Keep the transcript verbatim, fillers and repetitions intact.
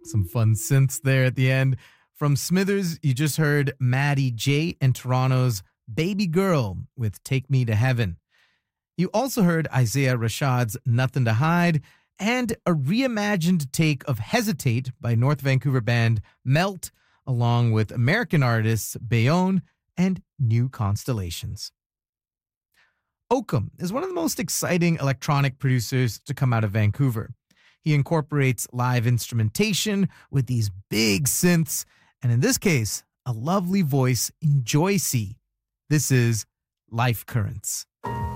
Some fun synths there at the end. From Smithers, you just heard Maddie J and Toronto's Baby Girl with Take Me to Heaven. You also heard Isaiah Rashad's Nothing to Hide and a reimagined take of Hesitate by North Vancouver band Melt, along with American artists Bayonne and New Constellations. Oakham is one of the most exciting electronic producers to come out of Vancouver. He incorporates live instrumentation with these big synths, and in this case, a lovely voice in Joycey. This is Life Currents.